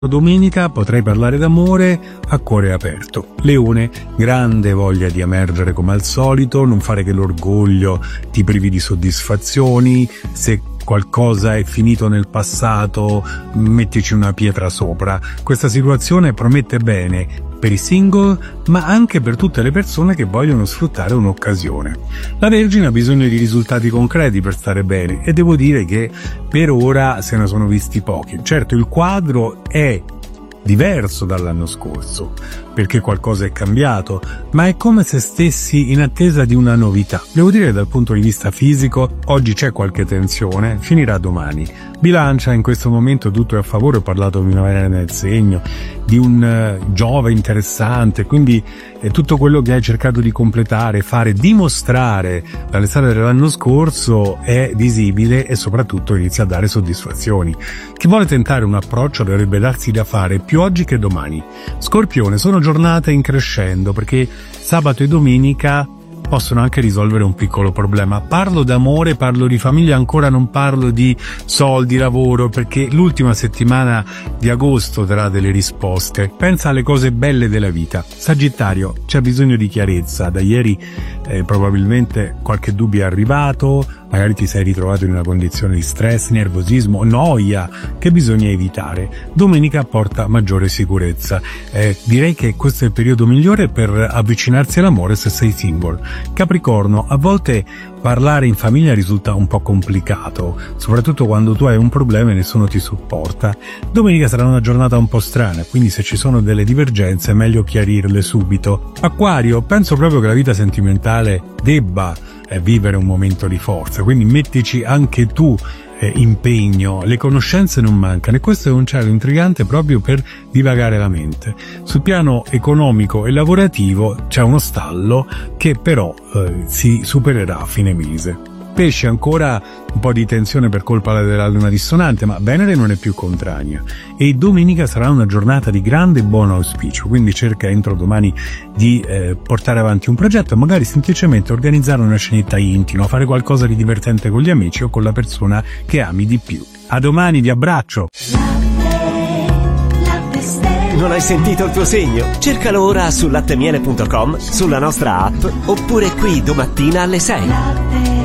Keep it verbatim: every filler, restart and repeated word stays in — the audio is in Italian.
Domenica potrei parlare d'amore a cuore aperto. Leone, grande voglia di emergere come al solito, non fare che l'orgoglio ti privi di soddisfazioni, se qualcosa è finito nel passato mettici una pietra sopra. Questa situazione promette bene per i single, ma anche per tutte le persone che vogliono sfruttare un'occasione. La Vergine ha bisogno di risultati concreti per stare bene e devo dire che per ora se ne sono visti pochi. Certo, il quadro è diverso dall'anno scorso, perché qualcosa è cambiato, ma è come se stessi in attesa di una novità. Devo dire dal punto di vista fisico, oggi c'è qualche tensione, finirà domani. Bilancia, in questo momento tutto è a favore, ho parlato di Venere nel segno, di un uh, Giove interessante, quindi è tutto quello che hai cercato di completare, fare, dimostrare dall'estate dell'anno scorso è visibile e soprattutto inizia a dare soddisfazioni. Chi vuole tentare un approccio dovrebbe darsi da fare più oggi che domani. Scorpione, sono giornate in crescendo perché sabato e domenica possono anche risolvere un piccolo problema. Parlo d'amore, parlo di famiglia, ancora non parlo di soldi, lavoro, perché l'ultima settimana di agosto darà delle risposte. Pensa alle cose belle della vita. Sagittario, c'è bisogno di chiarezza. Da ieri eh, probabilmente qualche dubbio è arrivato, magari ti sei ritrovato in una condizione di stress, nervosismo, noia che bisogna evitare. Domenica porta maggiore sicurezza. Eh, direi che questo è il periodo migliore per avvicinarsi all'amore se sei single. Capricorno, a volte parlare in famiglia risulta un po' complicato, soprattutto quando tu hai un problema e nessuno ti supporta. Domenica sarà una giornata un po' strana, quindi se ci sono delle divergenze è meglio chiarirle subito. Acquario, penso proprio che la vita sentimentale debba eh, vivere un momento di forza, quindi mettici anche tu eh, impegno, le conoscenze non mancano e questo è un cielo intrigante proprio per divagare la mente. Sul piano economico e lavorativo c'è uno stallo che però eh, si supererà a fine mese. Pesci, ancora un po' di tensione per colpa della luna dissonante, ma Venere non è più contraria e domenica sarà una giornata di grande buon auspicio, quindi cerca entro domani di eh, portare avanti un progetto e magari semplicemente organizzare una scenetta intima, fare qualcosa di divertente con gli amici o con la persona che ami di più. A domani, vi abbraccio! Non hai sentito il tuo segno? Cercalo ora su lattemiele punto com, sulla nostra app oppure qui domattina alle sei.